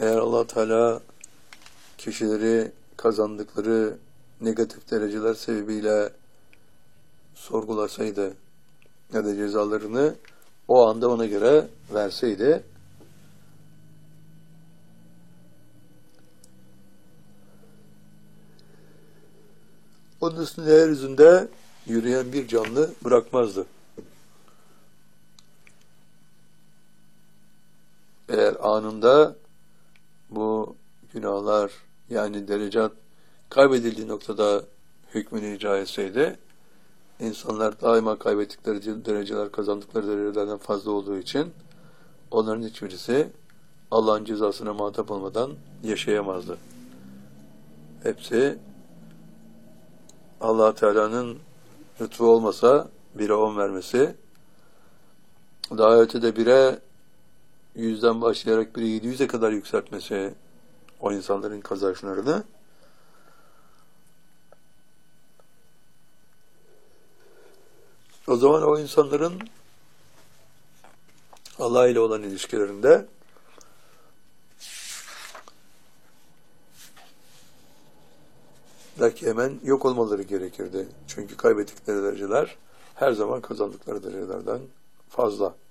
Eğer Allah Teala kişileri kazandıkları negatif dereceler sebebiyle sorgulasaydı ya da cezalarını o anda ona göre verseydi, onun üstünde yeryüzünde yürüyen bir canlı bırakmazdı. Eğer anında bu günahlar, yani derecat kaybedildiği noktada hükmünü icra etseydi, insanlar daima kaybettikleri dereceler kazandıkları derecelerden fazla olduğu için onların hiçbirisi Allah'ın cezasına muhatap olmadan yaşayamazdı. Hepsi Allah Teala'nın lütfu olmasa 1'e 10 vermesi, daha ötede 1'e 100'den başlayarak 1'e 700'e kadar yükseltmesi o insanların kazançlarını, o zaman o insanların Allah ile olan ilişkilerinde belki hemen yok olmaları gerekirdi. Çünkü kaybettikleri dereceler her zaman kazandıkları derecelerden fazla.